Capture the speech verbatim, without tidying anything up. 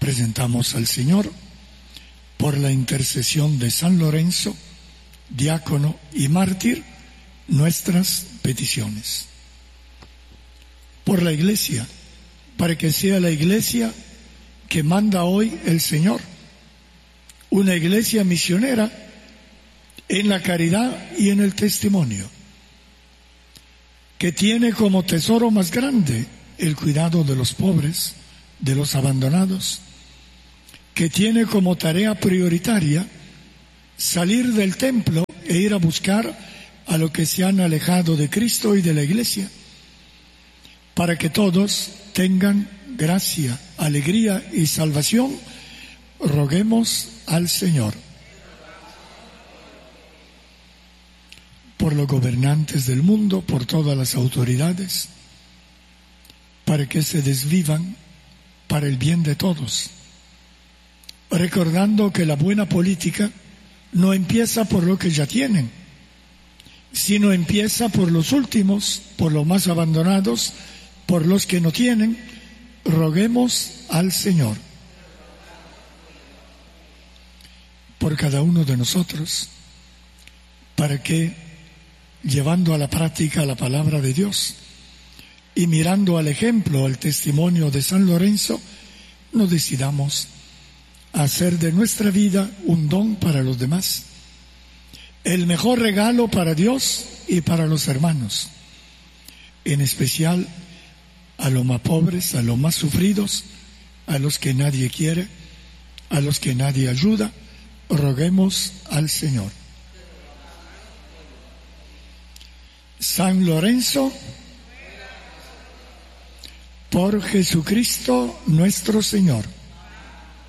presentamos al Señor, por la intercesión de San Lorenzo, diácono y mártir, nuestras peticiones. Por la Iglesia, para que sea la Iglesia que manda hoy el Señor, una Iglesia misionera en la caridad y en el testimonio, que tiene como tesoro más grande el cuidado de los pobres, de los abandonados, que tiene como tarea prioritaria salir del templo e ir a buscar a los que se han alejado de Cristo y de la Iglesia, para que todos tengan gracia, alegría y salvación. Roguemos al Señor. Por los gobernantes del mundo, por todas las autoridades, para que se desvivan para el bien de todos, recordando que la buena política no empieza por lo que ya tienen, sino empieza por los últimos, por los más abandonados, por los que no tienen. Roguemos al Señor. Por cada uno de nosotros, para que, llevando a la práctica la palabra de Dios y mirando al ejemplo, al testimonio de San Lorenzo, nos decidamos a hacer de nuestra vida un don para los demás, el mejor regalo para Dios y para los hermanos, en especial a los más pobres, a los más sufridos, a los que nadie quiere, a los que nadie ayuda. Roguemos al Señor. San Lorenzo, por Jesucristo nuestro Señor.